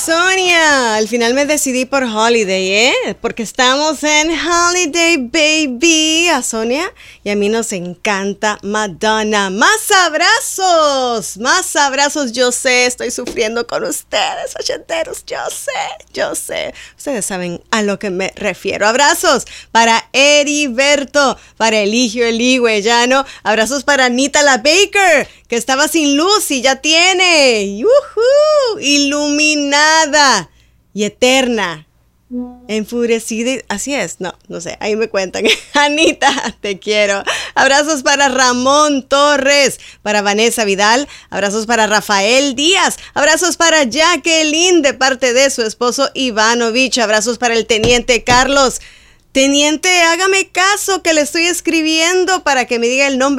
Sonia, al final me decidí por Holiday, porque estamos en Holiday, baby. A Sonia y a mí nos encanta Madonna. ¡Más abrazos! Yo sé, estoy sufriendo con ustedes, ochenteros. Yo sé. Ustedes saben a lo que me refiero. Abrazos para Heriberto, para Eligio Eligüellano. Abrazos para Anita la Baker, que estaba sin luz y ya tiene. ¡Yujú! Iluminada y eterna. Enfurecida. Así es. No sé. Ahí me cuentan. Anita, te quiero. Abrazos para Ramón Torres, para Vanessa Vidal. Abrazos para Rafael Díaz. Abrazos para Jacqueline de parte de su esposo Ivanovich. Abrazos para el teniente Carlos. Teniente, hágame caso que le estoy escribiendo para que me diga el nombre